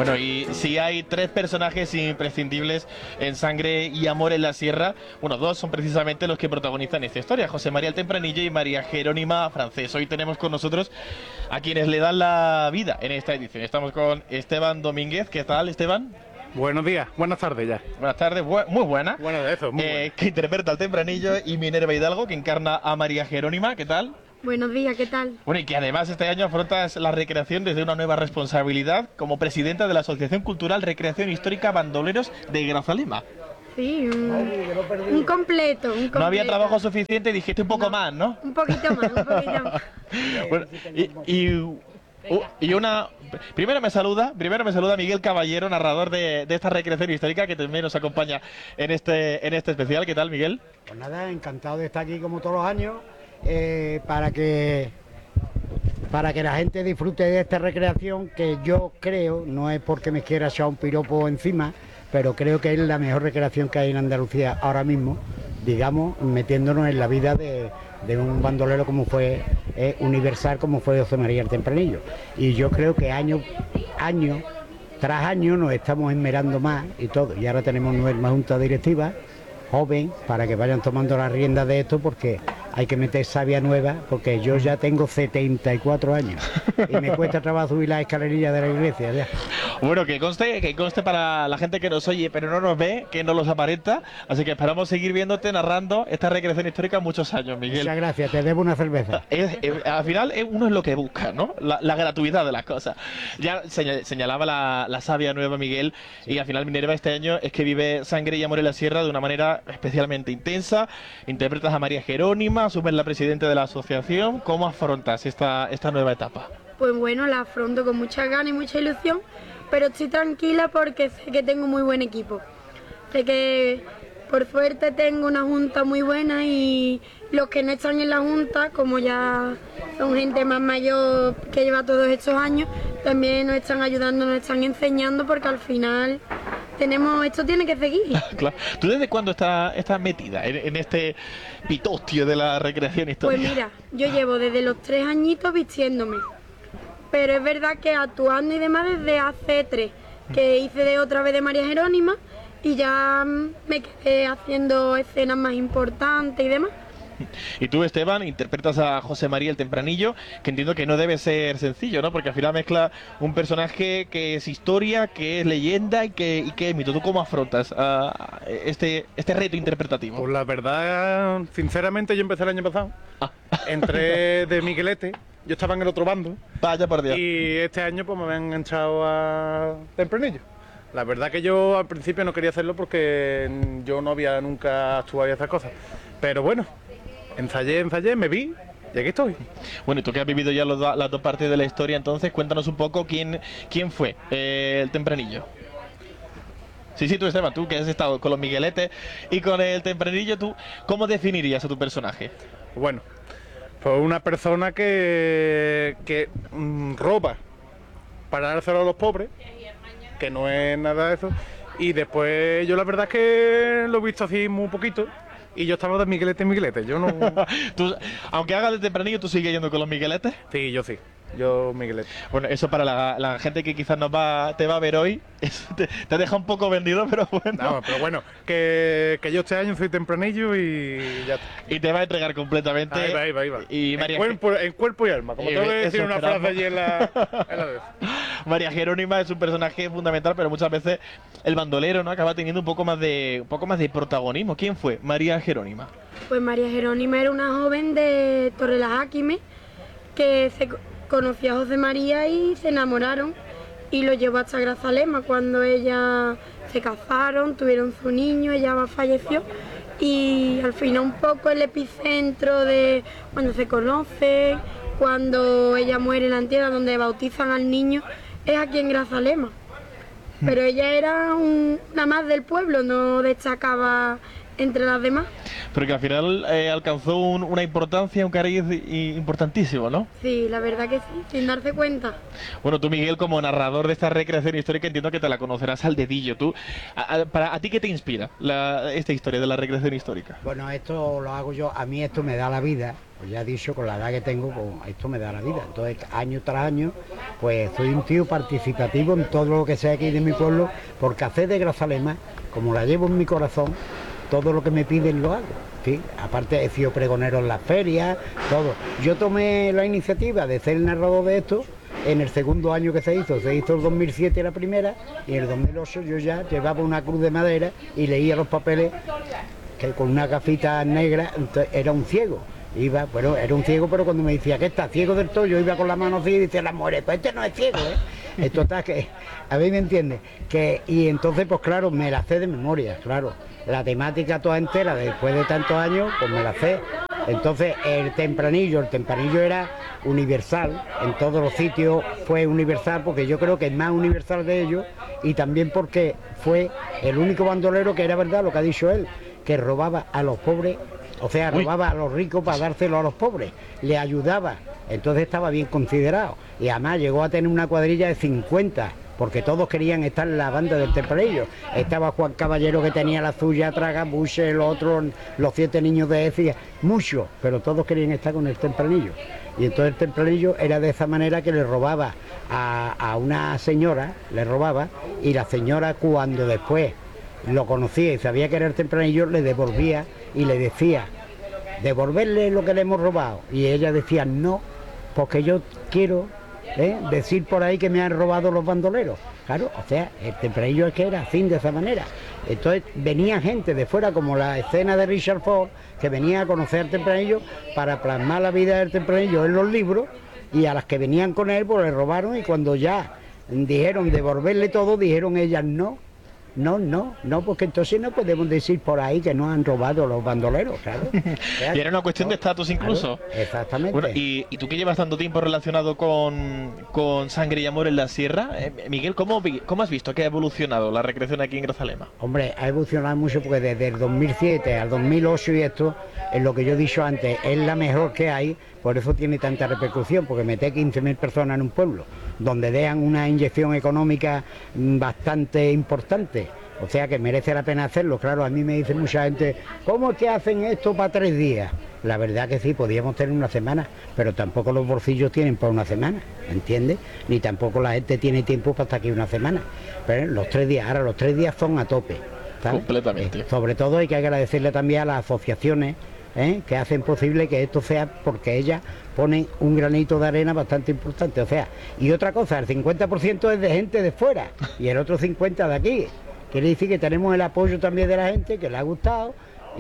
Bueno, y si hay tres personajes imprescindibles en Sangre y Amor en la Sierra, bueno, dos son precisamente los que protagonizan esta historia, José María el Tempranillo y María Jerónima Francés. Hoy tenemos con nosotros a quienes le dan la vida en esta edición. Estamos con Esteban Domínguez. ¿Qué tal, Esteban? Buenos días, buenas tardes ya. Buenas tardes, muy buena. Bueno, de eso, muy buena. Que interpreta al Tempranillo, y Minerva Hidalgo, que encarna a María Jerónima. ¿Qué tal? Buenos días, ¿qué tal? Bueno, y que además este año afrontas la recreación desde una nueva responsabilidad como presidenta de la Asociación Cultural Recreación Histórica Bandoleros de Grazalema. Sí, un completo. No había trabajo suficiente y dijiste un poco más, ¿no? Un poquito más. Bueno, Primero me saluda Miguel Caballero, narrador de esta recreación histórica, que también nos acompaña en este especial. ¿Qué tal, Miguel? Pues nada, encantado de estar aquí como todos los años, para que la gente disfrute de esta recreación, que yo creo, no es porque me quiera echar un piropo encima, pero creo que es la mejor recreación que hay en Andalucía ahora mismo, digamos, metiéndonos en la vida de un bandolero como fue universal, como fue José María el Tempranillo. Y yo creo que año tras año nos estamos esmerando más y todo, y ahora tenemos una junta directiva joven para que vayan tomando las riendas de esto, porque hay que meter savia nueva, porque yo ya tengo 74 años y me cuesta trabajo subir las escalerillas de la iglesia ya. Bueno, que conste para la gente que nos oye pero no nos ve, que no los aparenta, así que esperamos seguir viéndote narrando esta recreación histórica muchos años, Miguel. Muchas gracias, te debo una cerveza. Al final uno es lo que busca, ¿no? La gratuidad de las cosas. Ya señalaba la savia nueva, Miguel, y al final Minerva este año es que vive Sangre y Amor en la Sierra de una manera especialmente intensa. Interpretas a María Jerónima, asumes la presidenta de la asociación. ¿Cómo afrontas esta nueva etapa? Pues bueno, la afronto con muchas ganas y mucha ilusión, pero estoy tranquila porque sé que tengo muy buen equipo. Sé que por suerte tengo una junta muy buena, y los que no están en la junta, como ya son gente más mayor que lleva todos estos años, también nos están ayudando, nos están enseñando, porque al final esto tiene que seguir. Claro. ¿Tú desde cuándo estás metida en este pitostio de la recreación histórica? Pues mira, yo llevo desde los 3 añitos vistiéndome, pero es verdad que actuando y demás desde hace 3, que hice de otra vez de María Jerónima, y ya me quedé haciendo escenas más importantes y demás. Y tú, Esteban, interpretas a José María el Tempranillo, que entiendo que no debe ser sencillo, ¿no? Porque al final mezcla un personaje que es historia, que es leyenda y que es mito. ¿Tú cómo afrontas este reto interpretativo? Pues la verdad, sinceramente, yo empecé el año pasado. Entré de Miguelete, yo estaba en el otro bando. Vaya por Dios. Y este año pues me han echado a Tempranillo. La verdad que yo al principio no quería hacerlo porque yo no había nunca actuado y esas cosas. Pero bueno, ensayé, me vi y aquí estoy. Bueno, y tú que has vivido ya las dos partes de la historia, entonces cuéntanos un poco quién fue el Tempranillo. Sí, tú, Esteban, tú que has estado con los Migueletes y con el Tempranillo, ¿tú cómo definirías a tu personaje? Bueno, pues una persona que roba para dárselo a los pobres, que no es nada de eso, y después yo la verdad es que lo he visto así muy poquito. Y yo estaba de Miguelete en Miguelete, yo no... ¿Tú, aunque hagas de Tempranillo, tú sigues yendo con los Migueletes? Sí, yo sí, yo Miguelete. Bueno, eso para la gente que quizás te va a ver hoy, te deja un poco vendido, pero bueno. No, pero bueno, que yo este año soy Tempranillo y ya está. Y te va a entregar completamente. Ahí va. Y María en cuerpo y alma, como tengo que decir una frase allí en la de... María Jerónima es un personaje fundamental, pero muchas veces el bandolero, ¿no?, acaba teniendo un poco más de protagonismo. ¿Quién fue María Jerónima? Pues María Jerónima era una joven de Torrelajáquime que se conoció a José María y se enamoraron, y lo llevó hasta Grazalema. Cuando ella se casaron, tuvieron su niño, ella falleció, y al final un poco el epicentro de cuando se conocen, cuando ella muere en la entierra, donde bautizan al niño, es aquí en Grazalema. Pero ella era una más del pueblo, no destacaba entre las demás. Pero que al final alcanzó una importancia, un cariz importantísimo, ¿no? Sí, la verdad que sí, sin darse cuenta. Bueno, tú, Miguel, como narrador de esta recreación histórica, entiendo que te la conocerás al dedillo. Tú, ¿a ti qué te inspira esta historia de la recreación histórica? Bueno, esto lo hago yo, a mí esto me da la vida, pues ya he dicho, con la edad que tengo, pues esto me da la vida. Entonces, año tras año, pues soy un tío participativo en todo lo que sea aquí de mi pueblo, porque hacer de Grazalema, como la llevo en mi corazón, todo lo que me piden lo hago. ¿Sí? Aparte he sido pregonero en las ferias, todo. Yo tomé la iniciativa de ser el narrador de esto en el segundo año que se hizo el 2007 la primera, y en el 2008 yo ya llevaba una cruz de madera y leía los papeles que con una gafita negra, era un ciego. Bueno, era un ciego, pero cuando me decía que está ciego del todo, yo iba con la mano así y decía las mujeres, pues este no es ciego, ¿eh? Esto está que, a mí me entiende, y entonces pues claro, me la sé de memoria, claro, la temática toda entera, después de tantos años, pues me la sé. Entonces el tempranillo era universal, en todos los sitios fue universal, porque yo creo que es más universal de ellos, y también porque fue el único bandolero que era verdad lo que ha dicho él, que robaba a los pobres. O sea, robaba a los ricos para dárselo a los pobres, le ayudaba, entonces estaba bien considerado. Y además llegó a tener una cuadrilla de 50, porque todos querían estar en la banda del tempranillo. Estaba Juan Caballero, que tenía la suya, Tragabuche, el otro, los 7 niños de Écija, muchos, pero todos querían estar con el tempranillo. Y entonces el tempranillo era de esa manera que le robaba a una señora, le robaba, y la señora, cuando después lo conocía y sabía que era el tempranillo, le devolvía y le decía, devolverle lo que le hemos robado. Y ella decía, no, porque yo quiero decir por ahí que me han robado los bandoleros. Claro, o sea, el tempranillo es que era así, de esa manera. Entonces venía gente de fuera, como la escena de Richard Ford, que venía a conocer el tempranillo para plasmar la vida del tempranillo en los libros, y a las que venían con él pues le robaron, y cuando ya dijeron devolverle todo, dijeron ellas no, porque entonces no podemos decir por ahí que nos han robado los bandoleros, claro. Y era una cuestión de estatus incluso. Claro, exactamente. Bueno, y tú que llevas tanto tiempo relacionado con Sangre y Amor en la Sierra, Miguel, ¿cómo has visto que ha evolucionado la recreación aquí en Grazalema? Hombre, ha evolucionado mucho, porque desde el 2007 al 2008 y esto, es lo que yo he dicho antes, es la mejor que hay, por eso tiene tanta repercusión, porque mete 15.000 personas en un pueblo, donde dejan una inyección económica bastante importante. O sea que merece la pena hacerlo. Claro, a mí me dice mucha gente, ¿cómo es que hacen esto para 3 días? La verdad que sí, podíamos tener una semana, pero tampoco los bolsillos tienen para una semana, ¿entiendes? Ni tampoco la gente tiene tiempo para estar aquí una semana. Pero los 3 días, ahora los 3 días son a tope, ¿sabes? Completamente. Sobre todo hay que agradecerle también a las asociaciones que hacen posible que esto sea, porque ellas ponen un granito de arena bastante importante. O sea, y otra cosa, el 50% es de gente de fuera y el otro 50% de aquí. Quiere decir que tenemos el apoyo también de la gente, que le ha gustado,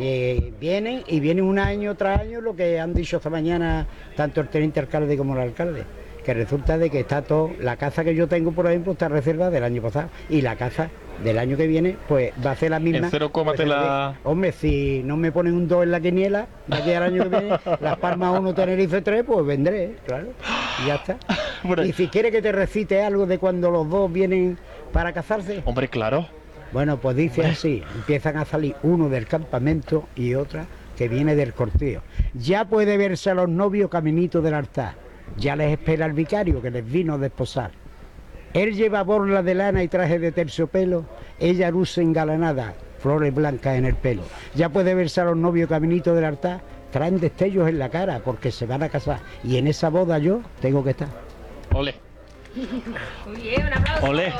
vienen un año tras año, lo que han dicho esta mañana tanto el teniente alcalde como el alcalde, que resulta de que está todo, la casa que yo tengo, por ejemplo, está reservada del año pasado, y la casa del año que viene pues va a ser la misma. En 0, pues, te la... Hombre, si no me ponen un 2 en la quiniela de aquí al año que viene, Las Palmas 1, Tenerife 3, pues vendré, claro, y ya está. Bueno, y si quiere que te recite algo de cuando los dos vienen para casarse. Hombre, claro. Bueno, pues dice así, empiezan a salir uno del campamento y otra que viene del cortejo. Ya puede verse a los novios caminito del altar, ya les espera el vicario que les vino a desposar. Él lleva borla de lana y traje de terciopelo, ella luce engalanada, flores blancas en el pelo. Ya puede verse a los novios caminito del altar, traen destellos en la cara porque se van a casar, y en esa boda yo tengo que estar. Ole. Muy bien, un aplauso. Ole.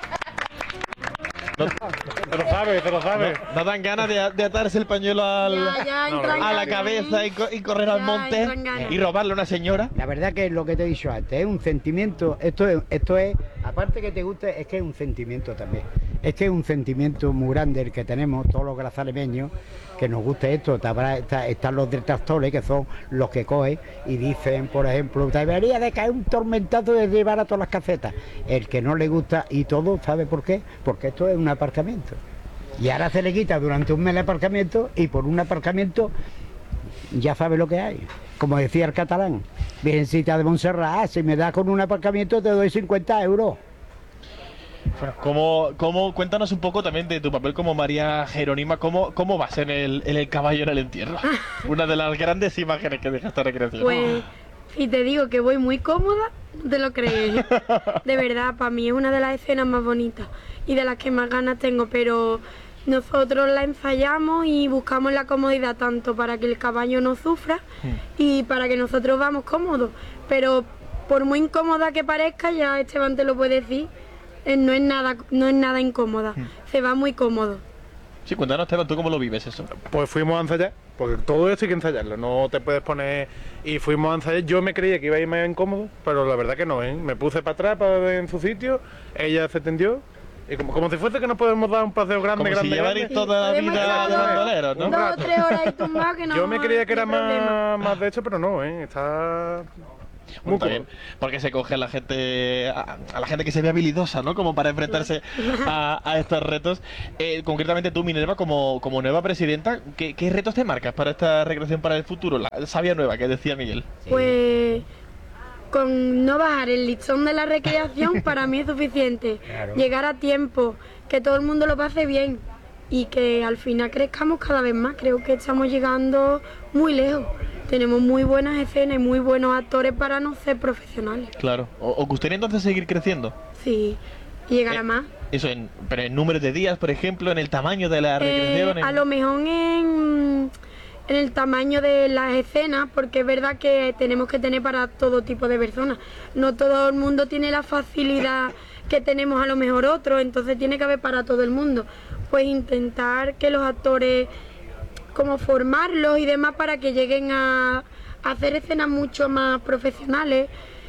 No, Te lo sabes. no dan ganas de atarse el pañuelo Ya entran a la ganas. cabeza y correr al Ya monte entran ganas. y robarle a una señora. La verdad que es lo que te he dicho antes, es un sentimiento, esto es, aparte que te guste, es que es un sentimiento también. Es que es un sentimiento muy grande el que tenemos todos los grazalemeños, que nos guste esto. Están los detractores, que son los que cogen y dicen, por ejemplo, debería de caer un tormentazo de llevar a todas las casetas. El que no le gusta y todo, ¿sabe por qué? Porque esto es un aparcamiento. Y ahora se le quita durante un mes el aparcamiento, y por un aparcamiento ya sabe lo que hay. Como decía el catalán, Virgencita de Montserrat, si me das con un aparcamiento te doy 50 euros. Bueno, cuéntanos un poco también de tu papel como María Jerónima, cómo vas en el caballo en el entierro. Una de las grandes imágenes que deja esta recreación. Pues, si te digo que voy muy cómoda, no te lo crees. De verdad, para mí es una de las escenas más bonitas y de las que más ganas tengo, pero nosotros la ensayamos y buscamos la comodidad tanto para que el caballo no sufra y para que nosotros vamos cómodos. Pero por muy incómoda que parezca, ya Esteban te lo puede decir, no es nada incómoda, se va muy cómodo. Sí, cuéntanos, Esteban, ¿tú cómo lo vives eso? Pues fuimos a ensayar, porque todo esto hay que ensayarlo, no te puedes poner... Y fuimos a ensayar, yo me creía que iba a ir más incómodo, pero la verdad que no, ¿eh? Me puse para atrás en su sitio, ella se tendió, y como si fuese que nos podemos dar un paseo grande, Como si llevarais toda la vida de bandoleros, ¿no? 2 o 3 horas y tumbado que no. Yo me creía que era no hay problema. más de hecho, pero no, está... Muy bien, porque se coge a la gente que se ve habilidosa, ¿no? Como para enfrentarse a estos retos. Concretamente tú, Minerva, como nueva presidenta, ¿qué retos te marcas para esta recreación para el futuro? La sabia nueva que decía Miguel. Pues con no bajar el listón de la recreación para mí es suficiente. Claro. Llegar a tiempo, que todo el mundo lo pase bien y que al final crezcamos cada vez más. Creo que estamos llegando muy lejos. Tenemos muy buenas escenas y muy buenos actores para no ser profesionales. Claro. ¿Os gustaría entonces seguir creciendo? Sí, y llegar a más. Eso, pero en números de días, por ejemplo, en el tamaño de la recreación. A lo mejor en el tamaño de las escenas, porque es verdad que tenemos que tener para todo tipo de personas. No todo el mundo tiene la facilidad que tenemos a lo mejor otros, entonces tiene que haber para todo el mundo. Pues intentar que los actores, como formarlos y demás para que lleguen a hacer escenas mucho más profesionales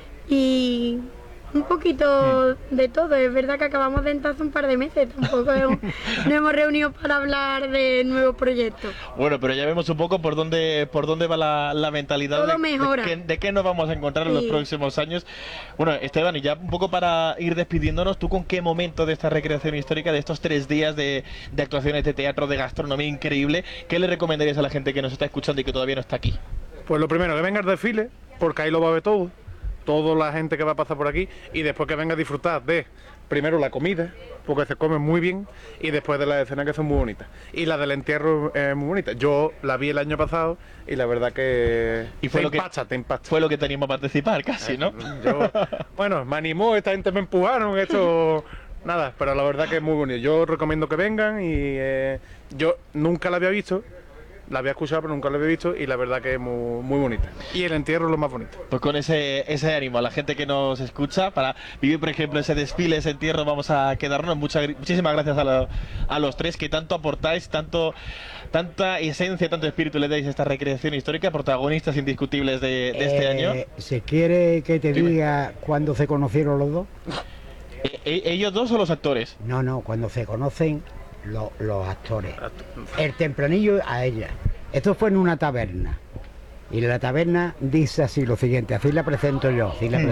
y un poquito de todo. Es verdad que acabamos de entrar hace un par de meses, tampoco nos hemos reunido para hablar de nuevos proyectos. Bueno, pero ya vemos un poco por dónde va la mentalidad Todo mejora. de qué nos vamos a encontrar en los próximos años. Bueno, Esteban, y ya un poco para ir despidiéndonos, ¿tú con qué momento de esta recreación histórica, de estos 3 días de actuaciones de teatro, de gastronomía increíble, qué le recomendarías a la gente que nos está escuchando y que todavía no está aquí? Pues lo primero, que venga al desfile, porque ahí lo va a ver todo. Toda la gente que va a pasar por aquí, y después que venga a disfrutar de, primero, la comida, porque se come muy bien, y después de las escenas que son muy bonitas. Y la del entierro es muy bonita. Yo la vi el año pasado y la verdad que y fue te impacta. Fue lo que te animó a participar casi, ¿no? Bueno, me animó, esta gente me empujaron, esto... Nada, pero la verdad que es muy bonito. Yo recomiendo que vengan y yo nunca la había visto. La había escuchado pero nunca la había visto y la verdad que es muy, muy bonita. Y el entierro es lo más bonito. Pues con ese ánimo a la gente que nos escucha para vivir, por ejemplo, ese desfile, ese entierro, vamos a quedarnos. Muchísimas gracias a los tres que tanto aportáis, tanta esencia, tanto espíritu le dais a esta recreación histórica, protagonistas indiscutibles de este año. ¿Se quiere que te diga cuándo se conocieron los dos? ¿Ellos dos o los actores? No, cuando se conocen los actores. El tempranillo a ella. Esto fue en una taberna. Y la taberna dice así lo siguiente, así la presento yo.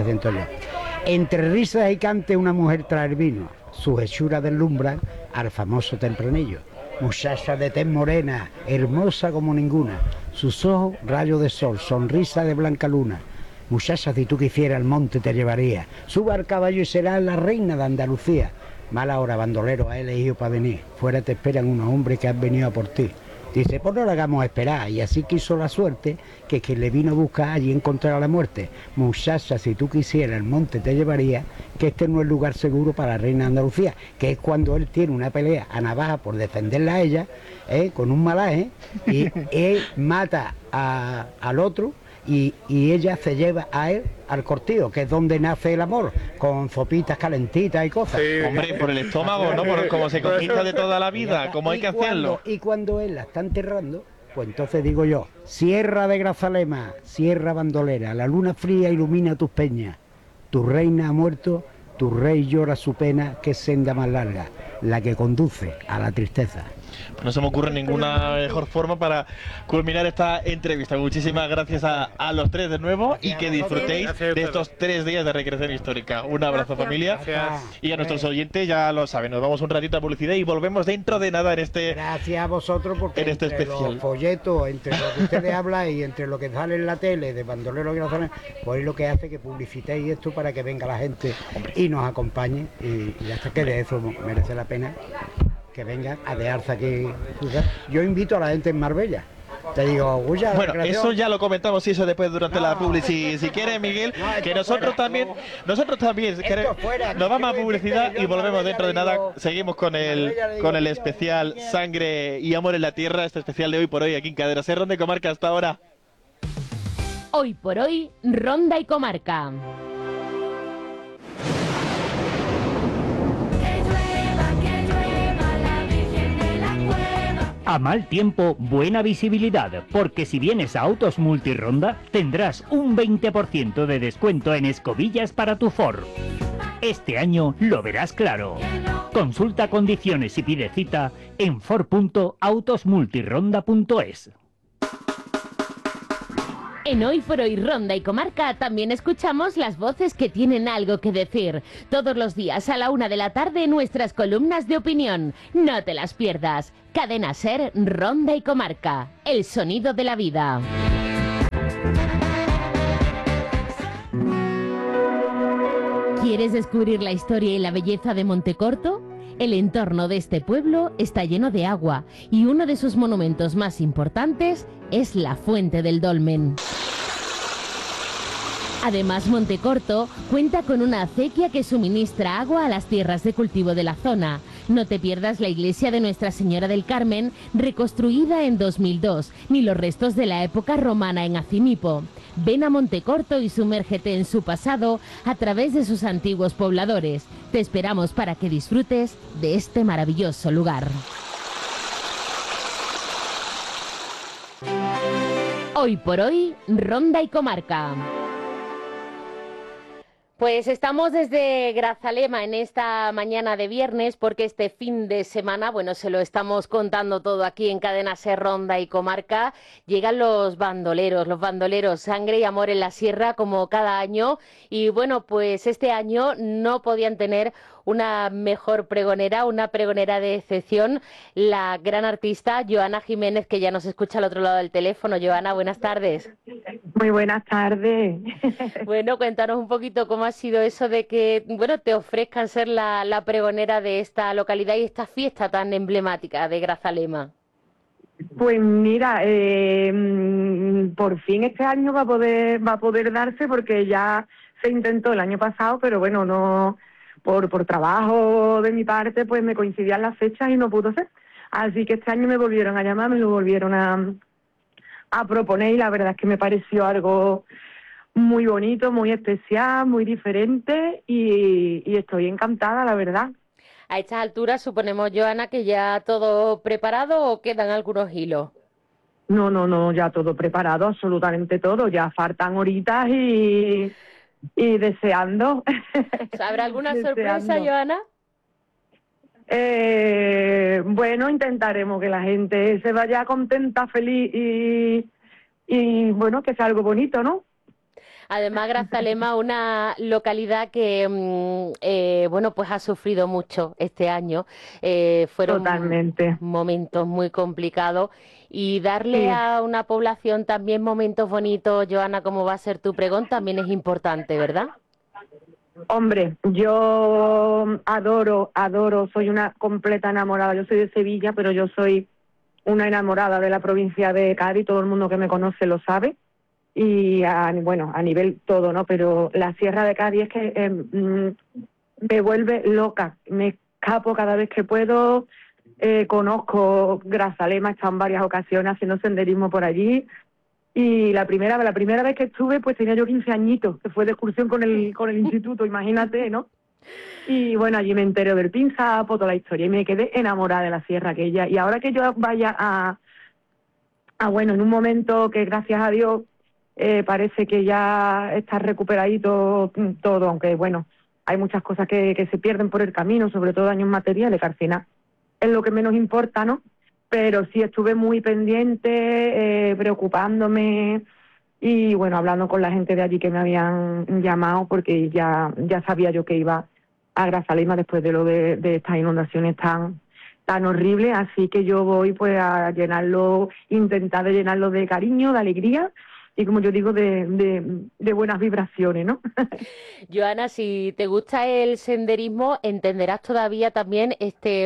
Entre risas y cante una mujer trae vino, sus hechuras deslumbran al famoso tempranillo. Muchacha de tez morena, hermosa como ninguna, sus ojos rayos de sol, sonrisa de blanca luna. Muchacha, si tú quisieras el monte te llevaría, suba al caballo y serás la reina de Andalucía. Mala hora, bandolero, ha elegido para venir. Fuera te esperan unos hombres que han venido a por ti. Dice, pues no lo hagamos esperar. Y así quiso la suerte que quien le vino a buscar allí encontrara la muerte. Muchacha, si tú quisieras el monte te llevaría, que este no es lugar seguro para la reina de Andalucía, que es cuando él tiene una pelea a navaja por defenderla a ella, con un malaje, y él mata al otro. Y ella se lleva a él al cortillo, que es donde nace el amor, con sopitas calentitas y cosas. Sí. Hombre, por el estómago, ¿no? Como se conquista de toda la vida, como hay que hacerlo. Y cuando él la está enterrando, pues entonces digo yo, sierra de Grazalema, sierra bandolera, la luna fría ilumina tus peñas, tu reina ha muerto, tu rey llora su pena, que es senda más larga, la que conduce a la tristeza. Pues no se me ocurre ninguna mejor forma para culminar esta entrevista. Muchísimas gracias a los tres de nuevo y que disfrutéis de estos 3 días de recreación histórica. Un abrazo, familia. Gracias. Y a nuestros oyentes ya lo saben, nos vamos un ratito a publicidad y volvemos dentro de nada en este... Gracias a vosotros porque en este entre especial. los folletos, entre lo que ustedes hablan y entre lo que sale en la tele de bandoleros y grazones, pues es lo que hace que publicitéis esto para que venga la gente y nos acompañe y hasta que de eso merece la pena que vengan a dejarse aquí. Yo invito a la gente en Marbella. Te digo, bueno, eso ya lo comentamos y eso después durante la publicidad. Si quieres, Miguel, que nosotros también nos vamos a publicidad y volvemos dentro de nada. Seguimos con el especial Sangre y Amor en la Tierra, este especial de hoy por hoy aquí en Cadena Ser, Ronda y Comarca. Hasta ahora. Hoy por hoy, Ronda y Comarca. A mal tiempo, buena visibilidad, porque si vienes a Autos Multironda, tendrás un 20% de descuento en escobillas para tu Ford. Este año lo verás claro. Consulta condiciones y pide cita en ford.autosmultironda.es. En Hoy por Hoy Ronda y Comarca también escuchamos las voces que tienen algo que decir. Todos los días a la 1 de la tarde nuestras columnas de opinión. No te las pierdas. Cadena Ser, Ronda y Comarca. El sonido de la vida. ¿Quieres descubrir la historia y la belleza de Montecorto? El entorno de este pueblo está lleno de agua y uno de sus monumentos más importantes es la Fuente del Dolmen. Además, Montecorto cuenta con una acequia que suministra agua a las tierras de cultivo de la zona. No te pierdas la iglesia de Nuestra Señora del Carmen, reconstruida en 2002, ni los restos de la época romana en Acimipo. Ven a Montecorto y sumérgete en su pasado a través de sus antiguos pobladores. Te esperamos para que disfrutes de este maravilloso lugar. Hoy por hoy, Ronda y Comarca. Pues estamos desde Grazalema en esta mañana de viernes porque este fin de semana, bueno, se lo estamos contando todo aquí en Cadena Ser, Ronda y Comarca. Llegan los bandoleros, Sangre y Amor en la Sierra como cada año y bueno, pues este año no podían tener una mejor pregonera, una pregonera de excepción, la gran artista Joana Jiménez, que ya nos escucha al otro lado del teléfono. Joana, buenas tardes. Muy buenas tardes. Bueno, cuéntanos un poquito cómo ha sido eso de que, bueno, te ofrezcan ser la pregonera de esta localidad y esta fiesta tan emblemática de Grazalema. Pues mira, por fin este año va a poder darse porque ya se intentó el año pasado, pero bueno, no por trabajo de mi parte, pues me coincidían las fechas y no pudo ser. Así que este año me volvieron a llamar, me lo volvieron a proponer y la verdad es que me pareció algo muy bonito, muy especial, muy diferente y estoy encantada, la verdad. A estas alturas suponemos, Joana, que ya todo preparado o quedan algunos hilos. No, ya todo preparado, absolutamente todo. Ya faltan horitas y deseando. ¿Habrá alguna sorpresa, Joana? Bueno, intentaremos que la gente se vaya contenta, feliz y bueno, que sea algo bonito, ¿no? Además, Grazalema, una localidad que, bueno, pues ha sufrido mucho este año. Fueron Totalmente. Momentos muy complicados. Y darle a una población también momentos bonitos, Joana, como va a ser tu pregón, también es importante, ¿verdad? Hombre, yo adoro, soy una completa enamorada. Yo soy de Sevilla, pero yo soy una enamorada de la provincia de Cádiz. Todo el mundo que me conoce lo sabe. Y bueno, a nivel todo, ¿no? Pero la Sierra de Cádiz es que me vuelve loca, me escapo cada vez que puedo, conozco Grazalema, he estado en varias ocasiones haciendo senderismo por allí y la primera vez que estuve pues tenía yo 15 añitos, que fue de excursión con el instituto, imagínate, ¿no? Y bueno, allí me enteré del Pinzapo, toda la historia y me quedé enamorada de la sierra aquella y ahora que yo vaya bueno, en un momento que gracias a Dios parece que ya está recuperadito todo, aunque bueno, hay muchas cosas que se pierden por el camino, sobre todo daños materiales, que al final es lo que menos importa, ¿no? pero sí estuve muy pendiente, preocupándome y bueno, hablando con la gente de allí que me habían llamado, porque ya sabía yo que iba a Grazalema después de lo de estas inundaciones tan horribles, así que yo voy pues a llenarlo, intentar de llenarlo de cariño, de alegría y, como yo digo, de buenas vibraciones, ¿no? Joana, si te gusta el senderismo, entenderás todavía también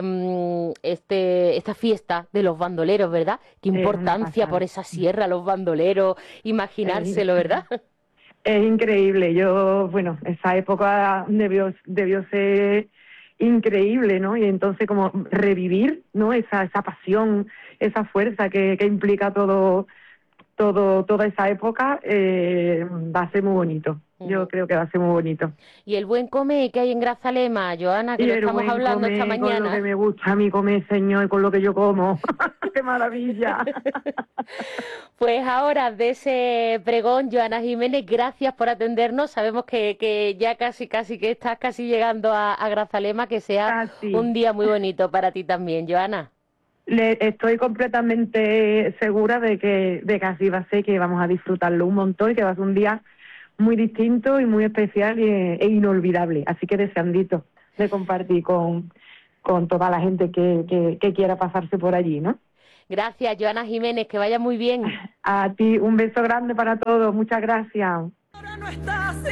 esta fiesta de los bandoleros, ¿verdad? Qué importancia por esa sierra, los bandoleros, imaginárselo, ¿verdad? Es increíble. Bueno, esa época debió ser increíble, ¿no? Y entonces como revivir, ¿no? Esa pasión, esa fuerza que implica toda esa época, va a ser muy bonito. Yo creo que va a ser muy bonito. Y el buen comer que hay en Grazalema, Joana, que lo estamos hablando esta mañana. Con lo que me gusta a mí comer, señor, y con lo que yo como. ¡Qué maravilla! Pues ahora, de ese pregón, Joana Jiménez, gracias por atendernos. Sabemos que ya casi que estás casi llegando a Grazalema, que sea un día muy bonito para ti también, Joana. Estoy completamente segura de que así va a ser, que vamos a disfrutarlo un montón y que va a ser un día muy distinto y muy especial e inolvidable. Así que deseandito de compartir con toda la gente que quiera pasarse por allí, ¿no? Gracias, Joana Jiménez, que vaya muy bien. A ti, un beso grande para todos. Muchas gracias.